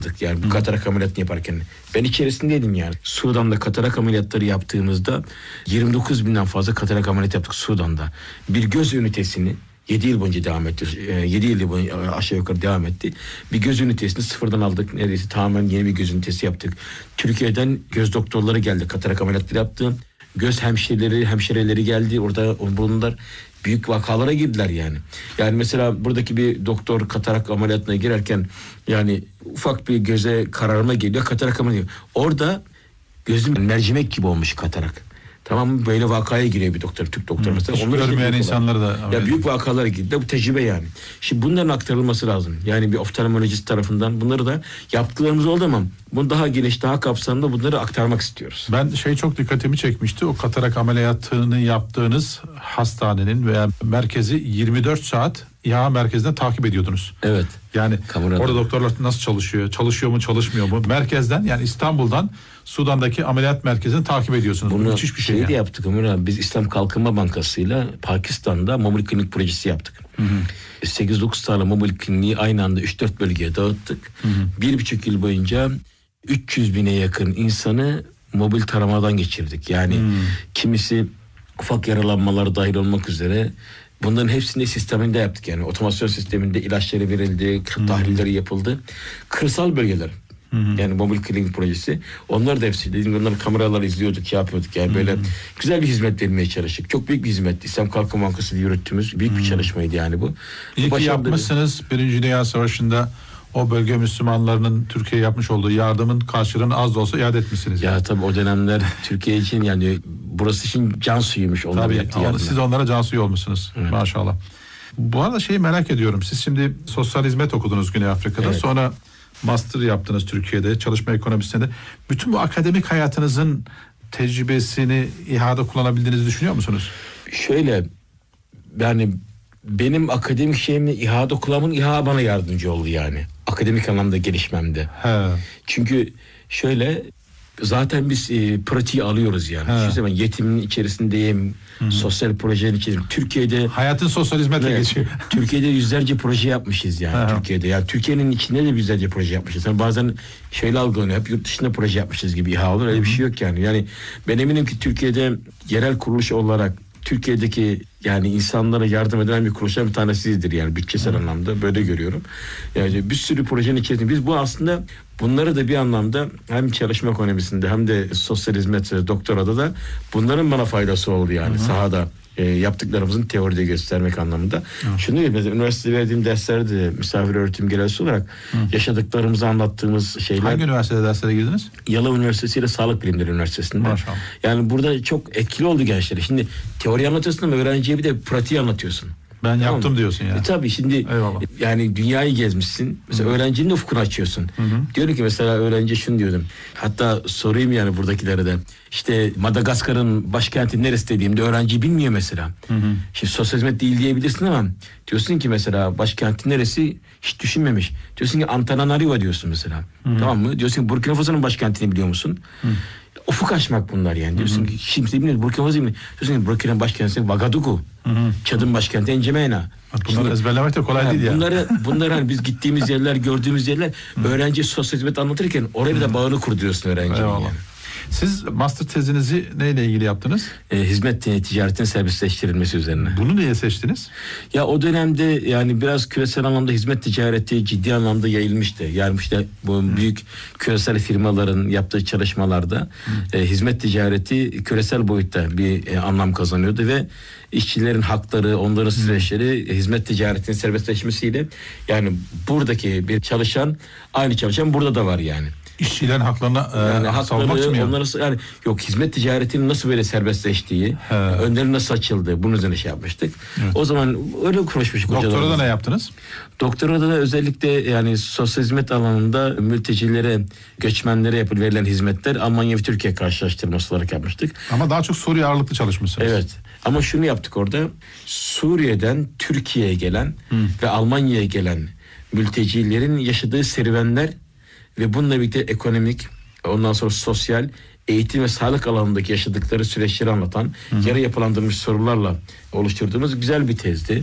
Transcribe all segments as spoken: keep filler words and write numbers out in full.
Yani bu katarak ameliyatını yaparken. Ben içerisindeydim yani. Sudan'da katarak ameliyatları yaptığımızda yirmi dokuz binden fazla katarak ameliyat yaptık Sudan'da. Bir göz ünitesini yedi yıl boyunca devam etti. yedi yıl boyunca aşağı yukarı devam etti. Bir göz ünitesini sıfırdan aldık. Neredeyse tamamen yeni bir göz ünitesi yaptık. Türkiye'den göz doktorları geldi. Katarak ameliyatları yaptı. Göz hemşireleri, hemşireleri geldi. Orada bulundular. Büyük vakalara girdiler yani. Yani mesela buradaki bir doktor katarak ameliyatına girerken yani ufak bir göze kararma geliyor. Katarak ameliyatı. Orada gözüm mercimek gibi olmuş katarak. Tamam mı? Böyle vakaya giriyor bir doktor, Türk doktor mesela. Hiç görmeyen insanları da. Ya büyük vakalara girdi. Bu tecrübe yani. Şimdi bunların aktarılması lazım. Yani bir oftalmolojist tarafından bunları da yaptıklarımız oldu ama bunu daha geniş, daha kapsamlı bunları aktarmak istiyoruz. Ben şey çok dikkatimi çekmişti. O katarak ameliyatını yaptığınız hastanenin veya merkezi yirmi dört saat İHA merkezinden takip ediyordunuz. Evet. Yani Kamerada. Orada doktorlar nasıl çalışıyor, çalışıyor mu, çalışmıyor mu? Merkezden yani İstanbul'dan Sudan'daki ameliyat merkezini takip ediyorsunuz. Bunu müthiş bir şey. Şey yani. de yaptık Ömer abi. Biz İslam Kalkınma Bankası'yla Pakistan'da mobil klinik projesi yaptık. Hı hı. sekiz dokuz tane mobil kliniği aynı anda üç dört bölgeye dağıttık. Hı hı. Bir buçuk yıl boyunca üç yüz bine yakın insanı mobil taramadan geçirdik. Yani hı. kimisi ufak yaralanmalar dahil olmak üzere bunların hepsini sisteminde yaptık yani. Otomasyon sisteminde ilaçları verildi, hmm. tahlilleri yapıldı. Kırsal bölgeler. Hmm. Yani mobil klinik projesi. Onlar da hepsi. Dediğim gibi onları kameralar izliyorduk, yapıyorduk. Yani hmm. böyle güzel bir hizmet vermeye çalıştık. Çok büyük bir hizmetti. İslam Kalkınma Bankası yürüttüğümüz büyük hmm. bir çalışmaydı yani bu. İyi bu ki yapmışsınız. Birinci Dünya Savaşı'nda o bölge Müslümanlarının Türkiye'ye yapmış olduğu yardımın karşılığını az da olsa iade etmişsiniz. Ya yani. Tabii o dönemler Türkiye için yani burası için can suyuymuş. Tabii ama siz onlara can suyu olmuşsunuz. Evet. Maşallah. Bu arada şeyi merak ediyorum. Siz şimdi sosyal hizmet okudunuz Güney Afrika'da. Evet. Sonra master yaptınız Türkiye'de. Çalışma ekonomisinde. Bütün bu akademik hayatınızın tecrübesini İHA'da kullanabildiğinizi düşünüyor musunuz? Şöyle yani benim akademik şeyimle İHA'da kullanmam İHA bana yardımcı oldu yani. Akademik anlamda gelişmemde. He. Çünkü şöyle zaten biz e, pratiği alıyoruz yani. Şu zaman yetimin içerisindeyim. Hı-hı. Sosyal projenin içerisinde. Türkiye'de hayatın sosyal hizmetle evet, geçiyor. Türkiye'de yüzlerce proje yapmışız yani. He-he. Türkiye'de. Yani Türkiye'nin içinde de yüzlerce proje yapmışız. Yani bazen şöyle algılanıyor. Hep yurt dışında proje yapmışız gibi İHA olur. Öyle Hı-hı. bir şey yok yani. Yani ben eminim ki Türkiye'de yerel kuruluş olarak Türkiye'deki yani insanlara yardım eden bir kuruluşlar bir tanesiyizdir yani bütçesel hmm. anlamda böyle görüyorum. Yani bir sürü projenin içerisinde biz bu aslında bunları da bir anlamda hem çalışma ekonomisinde hem de sosyal hizmet doktorada da bunların bana faydası oldu yani hmm. sahada. E, yaptıklarımızın teoride göstermek anlamında. Hı. Şunu diyeyim, mesela üniversitede verdiğim derslerde misafir öğretim görevlisi olarak Hı. yaşadıklarımızı anlattığımız şeyler. Hangi üniversitede derslere girdiniz? Yalova Üniversitesi ile Sağlık Bilimleri Üniversitesi'nde. Maşallah. Yani burada çok etkili oldu gençlere. Şimdi teori anlatıyorsun ama öğrenciye bir de pratiği anlatıyorsun. Ben tamam yaptım diyorsun yani. E, tabii şimdi Eyvallah. Yani dünyayı gezmişsin. Mesela Hı. öğrencinin de ufkunu açıyorsun. Hı hı. Diyorum ki mesela öğrenci şunu diyordum. Hatta sorayım yani buradakilere de. İşte Madagaskar'ın başkenti neresi dediğimde öğrenci bilmiyor mesela. Hı hı. Şimdi sosyal hizmet değil diyebilirsin ama diyorsun ki mesela başkenti neresi hiç düşünmemiş. Diyorsun ki Antananarivo diyorsun mesela. Hı hı. Tamam mı? Diyorsun ki Burkina Faso'nun başkentini biliyor musun? Hı. Ufuk açmak bunlar yani. Diyorsun Hı-hı. ki kimse bilmiyor. Burkina Faso'yu bilmiyor. Diyorsun ki Burkina'nın başkenti Vagadugu. Hı-hı. Çad'ın başkenti N'Djamena. Bunları ezberlemek de kolay ha, değil yani. Bunları, bunları hani biz gittiğimiz yerler, gördüğümüz yerler öğrenci sosyal hizmet anlatırken oraya da bağını kurduruyorsun öğrencinin yani. Siz master tezinizi neyle ilgili yaptınız? E, hizmet ticaretin serbestleştirilmesi üzerine. Bunu niye seçtiniz? Ya o dönemde yani biraz küresel anlamda hizmet ticareti ciddi anlamda yayılmıştı. Yani işte bu hmm. büyük küresel firmaların yaptığı çalışmalarda hmm. e, hizmet ticareti küresel boyutta bir e, anlam kazanıyordu ve işçilerin hakları, onların süreçleri hmm. hizmet ticaretinin serbestleşmesiyle yani buradaki bir çalışan aynı çalışan burada da var yani. İşçilerin haklarına yani e, hakları, savunmak için mi? Onları, yani yok hizmet ticaretinin nasıl böyle serbestleştiği, He. önleri nasıl açıldığı bunun üzerine şey yapmıştık. Evet. O zaman öyle konuşmuştuk. Doktorada ne yaptınız? Doktorada da özellikle yani sosyal hizmet alanında mültecilere, göçmenlere yapıp verilen hizmetler Almanya ve Türkiye karşılaştırması olarak yapmıştık. Ama daha çok Suriye ağırlıklı çalışmışsınız. Evet. Ama şunu yaptık orada. Suriye'den Türkiye'ye gelen Hı. ve Almanya'ya gelen mültecilerin yaşadığı serüvenler ve bununla birlikte ekonomik, ondan sonra sosyal, eğitim ve sağlık alanındaki yaşadıkları süreçleri anlatan, hı hı. yarı yapılandırılmış sorularla oluşturduğumuz güzel bir tezdi.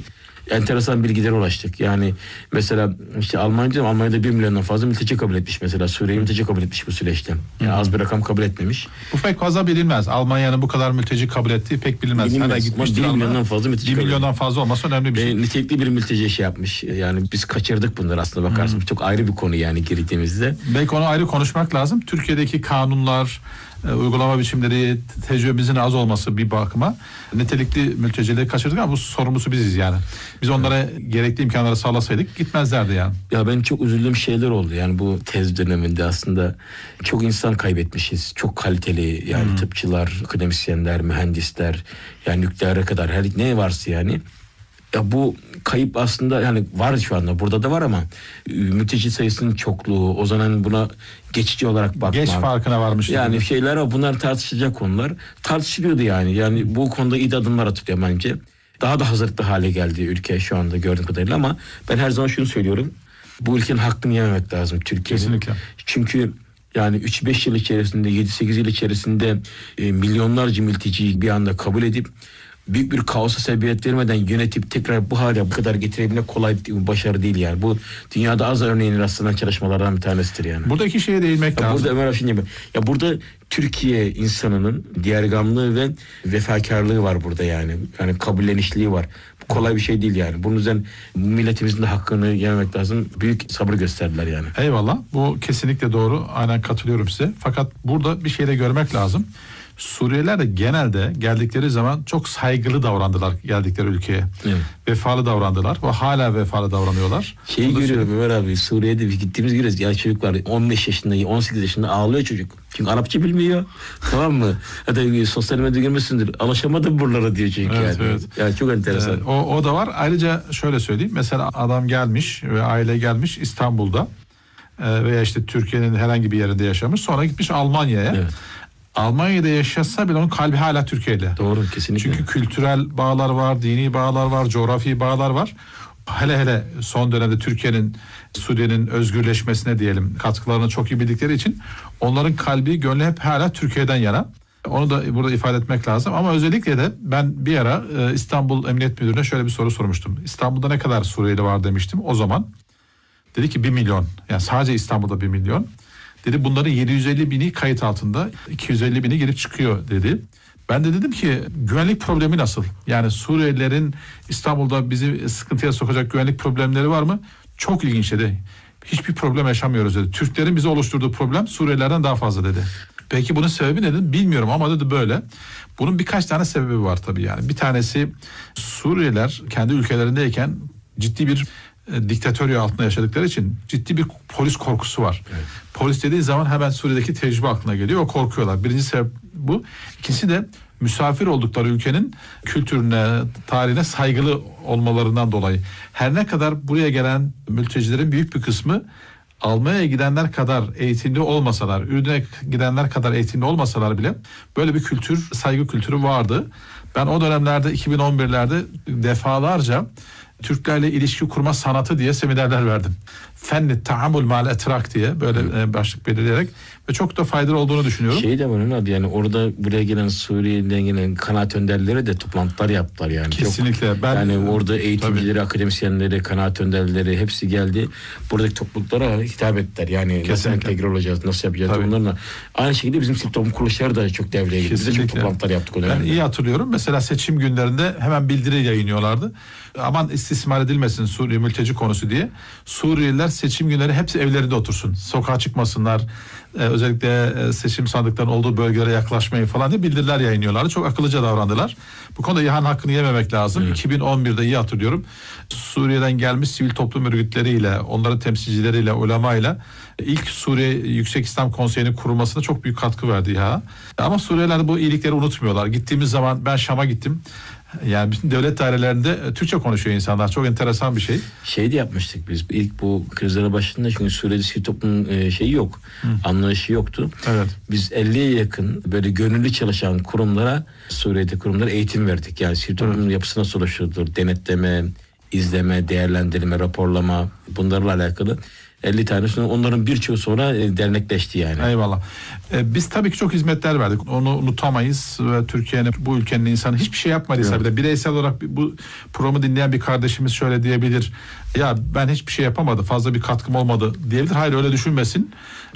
enteresan bilgilere ulaştık. Yani mesela işte Almanca, Almanya'da bir milyondan fazla mülteci kabul etmiş mesela. Suriye'yi mülteci kabul etmiş bu süreçte. Yani az bir rakam kabul etmemiş. Bu pek fazla bilinmez. Almanya'nın bu kadar mülteci kabul ettiği pek bilinmez. Bilinmez. Hala gitmiştir bir ama milyondan fazla mülteci bir kabul milyondan fazla olması önemli bir şey. Ve nitelikli bir mülteci şey yapmış. Yani biz kaçırdık bunları aslında bakarsın. Çok ayrı bir konu yani girdiğimizde. Belki onu ayrı konuşmak lazım. Türkiye'deki kanunlar, e, uygulama biçimleri, tecrübemizin az olması bir bakıma nitelikli mültecileri kaçırdık ama bu sorumlusu biziz yani. Biz onlara evet. gerekli imkanları sağlasaydık gitmezlerdi yani. Ya ben çok üzüldüğüm şeyler oldu. Yani bu tez döneminde aslında çok insan kaybetmişiz. Çok kaliteli yani hmm. tıpçılar, akademisyenler, mühendisler, yani nükleere kadar her ne varsa yani. Ya bu kayıp aslında yani var şu anda burada da var ama mülteci sayısının çokluğu, o zaman buna geçici olarak bakmak. Geç farkına varmış. Yani gibi. şeyler var, bunlar tartışılacak konular. Tartışılıyordu yani. Yani bu konuda iyi adımlar atılıyor bence. Daha da hazırlıklı hale geldi ülke şu anda gördüğüm kadarıyla ama ben her zaman şunu söylüyorum. Bu ülkenin hakkını yememek lazım Türkiye'nin. Kesinlikle. Çünkü yani üç beş yıl içerisinde, yedi sekiz yıl içerisinde e, milyonlarca mülteciyi bir anda kabul edip büyük bir kaosa sebebiyet vermeden yönetip tekrar bu hale bu kadar getirebilmek kolay bir başarı değil yani. Bu dünyada az örneğin rastlanan çalışmalardan bir tanesidir yani. Buradaki şeye değinmek ya lazım. Burada Ömer Afşin gibi. Ya burada Türkiye insanının diğergamlığı ve vefakarlığı var burada yani. Yani kabullenişliği var. Bu kolay bir şey değil yani. Bunun yüzden milletimizin de hakkını yememek lazım. Büyük sabır gösterdiler yani. Eyvallah. Bu kesinlikle doğru. Aynen katılıyorum size. Fakat burada bir şey de görmek lazım. Suriyeliler de genelde geldikleri zaman çok saygılı davrandılar geldikleri ülkeye. Evet. Vefalı davrandılar ve hala vefalı davranıyorlar. Şeyi görüyorum Ömer abi, Suriye'de gittiğimiz görüyoruz. Ya çocuk var on beş yaşında, on sekiz yaşında ağlıyor çocuk. Çünkü Arapça bilmiyor. Tamam mı? Hatta sosyal medyada görmüşsündür. Alışamadım buralara diyor çünkü evet, yani. Evet. Yani çok enteresan. Ee, o, o da var. Ayrıca şöyle söyleyeyim. Mesela adam gelmiş ve aile gelmiş İstanbul'da e, veya işte Türkiye'nin herhangi bir yerinde yaşamış. Sonra gitmiş Almanya'ya. Evet. Almanya'da yaşasa bile onun kalbi hala Türkiye'yle. Doğru, kesinlikle. Çünkü kültürel bağlar var, dini bağlar var, coğrafi bağlar var. Hele hele son dönemde Türkiye'nin, Suriye'nin özgürleşmesine diyelim katkılarını çok iyi bildikleri için onların kalbi, gönlü hep hala Türkiye'den yana. Onu da burada ifade etmek lazım. Ama özellikle de ben bir ara İstanbul Emniyet Müdürü'ne şöyle bir soru sormuştum. İstanbul'da ne kadar Suriyeli var demiştim o zaman. Dedi ki bir milyon. Yani sadece İstanbul'da bir milyon. Dedi bunların yedi yüz elli bini kayıt altında, iki yüz elli bini girip çıkıyor dedi. Ben de dedim ki güvenlik problemi nasıl? Yani Suriyelilerin İstanbul'da bizi sıkıntıya sokacak güvenlik problemleri var mı? Çok ilginç dedi. Hiçbir problem yaşamıyoruz dedi. Türklerin bize oluşturduğu problem Suriyelilerden daha fazla dedi. Peki bunun sebebi ne dedim? Bilmiyorum ama dedi böyle. Bunun birkaç tane sebebi var tabii yani. Bir tanesi Suriyeliler kendi ülkelerindeyken ciddi bir e, diktatörya altında yaşadıkları için ciddi bir polis korkusu var. Evet. Polis dediği zaman hemen Suriye'deki tecrübe aklına geliyor. O korkuyorlar. Birinci sebep bu. İkincisi de misafir oldukları ülkenin kültürüne, tarihine saygılı olmalarından dolayı. Her ne kadar buraya gelen mültecilerin büyük bir kısmı Almanya'ya gidenler kadar eğitimli olmasalar, Ürdün'e gidenler kadar eğitimli olmasalar bile böyle bir kültür, saygı kültürü vardı. Ben o dönemlerde iki bin on birlerde defalarca Türklerle ilişki kurma sanatı diye seminerler verdim. Fenni taamul mal etrak diye böyle evet. başlık belirleyerek ve çok da faydalı olduğunu düşünüyorum. Şey de var abi yani orada buraya gelen Suriye'den gelen kanaat önderleri de toplantılar yaptılar yani. Kesinlikle. Çok, ben yani orada eğitimcileri, tabii. akademisyenleri, kanaat önderleri hepsi geldi. Buradaki topluluklara hitap ettiler. Yani kesinlikle. Nasıl entegre olacağız, nasıl yapacağız tabii. onlarla. Aynı şekilde bizim sivil toplum kuruluşları da çok devreye girdi. Biz de çok toplantılar yaptık o dönemde. Ben iyi hatırlıyorum. Mesela seçim günlerinde hemen bildiri yayınlıyorlardı. Aman istismar edilmesin Suriye mülteci konusu diye. Suriyeliler seçim günleri hepsi evlerinde otursun. Sokağa çıkmasınlar. Ee, özellikle seçim sandıklarının olduğu bölgelere yaklaşmayın falan diye bildiriler yayınlıyorlardı. Çok akıllıca davrandılar. Bu konuda İHA'nın hakkını yememek lazım. Evet. iki bin on birde iyi hatırlıyorum. Suriye'den gelmiş sivil toplum örgütleriyle, onların temsilcileriyle, ulemayla ilk Suriye Yüksek İslam Konseyi'nin kurulmasına çok büyük katkı verdi İHA. Ama Suriyeliler bu iyilikleri unutmuyorlar. Gittiğimiz zaman ben Şam'a gittim. Yani bütün devlet dairelerinde Türkçe konuşuyor insanlar. Çok enteresan bir şey. Şey de yapmıştık biz. İlk bu krizlerin başında çünkü Suriye'de sivil toplumun şeyi yok. Hı. Anlayışı yoktu. Evet. Biz elliye yakın böyle gönüllü çalışan kurumlara, Suriye'de kurumlara eğitim verdik. Yani sivil toplumun evet. yapısı nasıl oluşturulur? Denetleme, izleme, değerlendirme, raporlama bunlarla alakalı elli tane sonra onların birçoğu sonra e, dernekleşti yani. Eyvallah. Ee, biz tabii ki çok hizmetler verdik. Onu unutamayız ve Türkiye'nin, bu ülkenin insanı hiçbir şey yapmadıysa Evet. bile bireysel olarak bu programı dinleyen bir kardeşimiz şöyle diyebilir. Ya ben hiçbir şey yapamadım, fazla bir katkım olmadı diyebilir. Hayır, öyle düşünmesin.